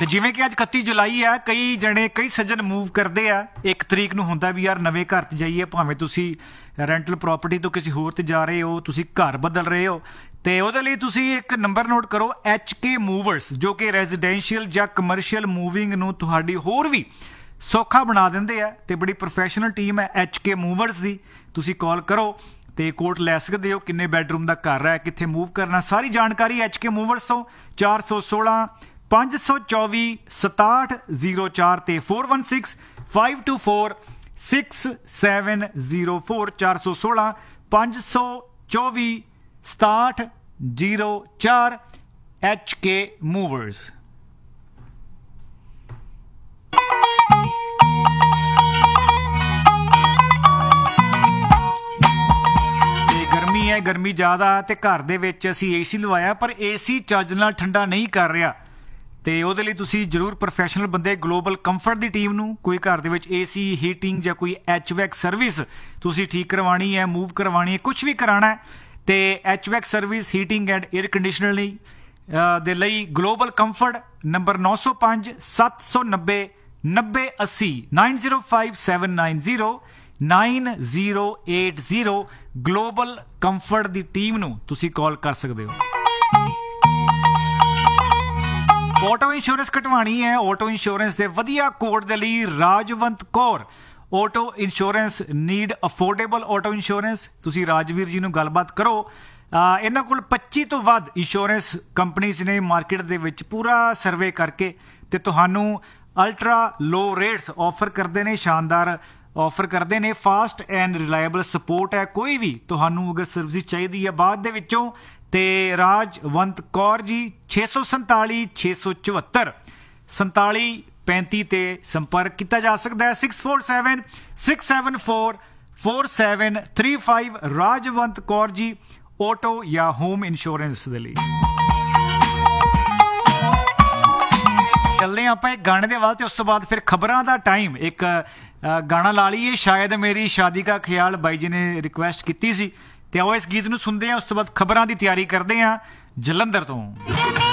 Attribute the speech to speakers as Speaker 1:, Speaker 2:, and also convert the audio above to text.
Speaker 1: ਤੇ ਜਿਵੇਂ ਕਿ ਅੱਜ 31 ਜੁਲਾਈ ਆ, ਕਈ ਜਣੇ ਕਈ ਸੱਜਣ ਮੂਵ ਕਰਦੇ ਆ। 1 ਤਰੀਕ ਨੂੰ ਹੁੰਦਾ ਵੀ ਯਾਰ ਨਵੇਂ ਘਰ 'ਚ ਜਾਈਏ, ਭਾਵੇਂ ਤੁਸੀਂ ਰੈਂਟਲ ਪ੍ਰੋਪਰਟੀ ਤੋਂ ਕਿਸੇ ਹੋਰ 'ਤੇ ਜਾ ਰਹੇ ਹੋ, ਤੁਸੀਂ ਘਰ ਬਦਲ ਰਹੇ ਹੋ, ਤੇ ਉਹਦੇ ਲਈ ਤੁਸੀਂ ਇੱਕ ਨੰਬਰ ਨੋਟ ਕਰੋ, HK ਮੂਵਰਸ, ਜੋ ਕਿ ਰੈਜ਼ੀਡੈਂਸ਼ੀਅਲ ਜਾਂ ਕਮਰਸ਼ੀਅਲ ਮੂਵਿੰਗ ਨੂੰ ਤੁਹਾਡੀ ਹੋਰ ਵੀ ਸੌਖਾ ਬਣਾ ਦਿੰਦੇ ਆ ਤੇ ਬੜੀ ਪ੍ਰੋਫੈਸ਼ਨਲ ਟੀਮ ਹੈ HK ਮੂਵਰਸ ਦੀ। ਤੁਸੀਂ ਕਾਲ ਕਰੋ ਤੇ ਕੋਟ ਲੈ ਸਕਦੇ ਹੋ, ਕਿੰਨੇ ਬੈਡਰੂਮ ਦਾ ਘਰ ਹੈ, ਕਿੱਥੇ ਮੂਵ ਕਰਨਾ, ਸਾਰੀ ਜਾਣਕਾਰੀ HK ਮੂਵਰਸ ਤੋਂ। 416 524 6704 ਤੇ 416-524 6704 416 524 6704 HK ਮੂਵਰਸ। ਗਰਮੀ ਹੈ, ਗਰਮੀ ਜ਼ਿਆਦਾ ਤੇ ਘਰ ਦੇ ਵਿੱਚ ਅਸੀਂ AC ਲਵਾਇਆ, ਪਰ AC ਚੱਜ ਨਾਲ ਠੰਡਾ ਨਹੀਂ ਕਰ ਰਿਹਾ। ਤੇ ਉਹਦੇ ਲਈ ਤੁਸੀਂ ਜ਼ਰੂਰ ਪ੍ਰੋਫੈਸ਼ਨਲ ਬੰਦੇ, ਗਲੋਬਲ ਕੰਫਰਟ ਦੀ ਟੀਮ ਨੂੰ, ਕੋਈ ਘਰ ਦੇ ਵਿੱਚ AC ਹੀਟਿੰਗ ਜਾਂ ਕੋਈ HVAC ਸਰਵਿਸ ਤੁਸੀਂ ਠੀਕ ਕਰਵਾਉਣੀ ਹੈ, ਮੂਵ ਕਰਵਾਉਣੀ ਹੈ, ਕੁਝ ਵੀ ਕਰਾਉਣਾ ਹੈ, ਤੇ HVAC service, heating and air conditioner ਦੇ ਲਈ global comfort number 905 790 9080 905790 9080 global comfort ਦੀ ਟੀਮ ਨੂੰ ਤੁਸੀਂ ਕਾਲ ਕਰ ਸਕਦੇ ਹੋ। ਆਟੋ ਇੰਸ਼ੋਰੈਂਸ ਕਟਵਾਣੀ ਹੈ, ਆਟੋ ਇੰਸ਼ੋਰੈਂਸ ਦੇ ਵਧੀਆ ਕੋਡ ਦੇ ਲਈ Rajwant Kaur auto insurance need affordable auto insurance. ਤੁਸੀਂ ਰਾਜਵੀਰ ਜੀ ਨੂੰ ਗੱਲਬਾਤ ਕਰੋ। ਇਹਨਾਂ ਕੋਲ 25 ਤੋਂ ਵੱਧ ਇੰਸ਼ੋਰੈਂਸ ਕੰਪਨੀਜ਼ ਨੇ ਮਾਰਕੀਟ ਦੇ ਵਿੱਚ, ਪੂਰਾ ਸਰਵੇ ਕਰਕੇ ਤੇ ਤੁਹਾਨੂੰ ਅਲਟਰਾ ਲੋ ਰੇਟਸ ਆਫਰ ਕਰਦੇ ਨੇ, ਸ਼ਾਨਦਾਰ ਆਫਰ ਕਰਦੇ ਨੇ। ਫਾਸਟ ਐਂਡ ਰਿਲਾਇਬਲ ਸਪੋਰਟ ਹੈ, ਕੋਈ ਵੀ ਤੁਹਾਨੂੰ ਅਗਰ ਸਰਵਿਸ ਚਾਹੀਦੀ ਹੈ ਬਾਅਦ ਦੇ ਵਿੱਚੋਂ, ਤੇ ਰਾਜਵੰਤ ਕੌਰ ਜੀ 647 674 4735 ਤੇ ਸੰਪਰਕ ਕੀਤਾ ਜਾ ਸਕਦਾ ਹੈ। 647 674 4735 ਰਾਜਵੰਤ ਕੌਰ ਜੀ ਆਟੋ ਜਾਂ ਹੋਮ ਇੰਸ਼ੋਰੈਂਸ ਦੇ ਲਈ। ਚੱਲਦੇ ਆਪਾਂ ਇੱਕ ਗਾਣੇ ਦੇ ਵੱਲ, ਤੇ ਉਸ ਤੋਂ ਬਾਅਦ ਫਿਰ ਖਬਰਾਂ ਦਾ ਟਾਈਮ। ਇੱਕ ਗਾਣਾ ਲਾ ਲਈਏ, ਸ਼ਾਇਦ ਮੇਰੀ ਸ਼ਾਦੀ ਕਾ ਖਿਆਲ, ਬਾਈ ਜੀ ਨੇ ਰਿਕੁਐਸਟ ਕੀਤੀ ਸੀ, ਤੇ ਆਓ ਇਸ ਗੀਤ ਨੂੰ ਸੁਣਦੇ ਹਾਂ। ਉਸ ਤੋਂ ਬਾਅਦ ਖਬਰਾਂ ਦੀ ਤਿਆਰੀ ਕਰਦੇ ਹਾਂ ਜਲੰਧਰ ਤੋਂ।